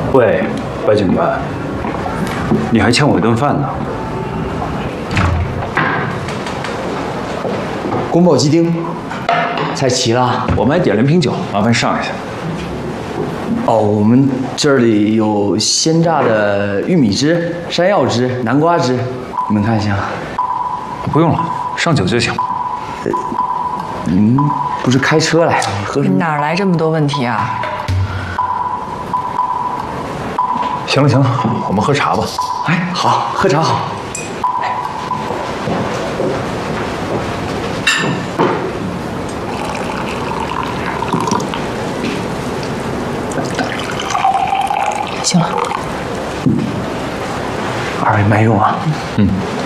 喂，白警官，你还欠我一顿饭呢。 宫保鸡丁，菜齐了。 我们还点了瓶酒，麻烦上一下。 哦，我们这里有鲜榨的玉米汁、山药汁、南瓜汁，你们看一下。 不用了，上酒就行。 你们不是开车来的，喝什么？ 哪来这么多问题啊？ 行了行了，我们喝茶吧。 哎，好，喝茶好。 行了， 二位慢用啊。 嗯。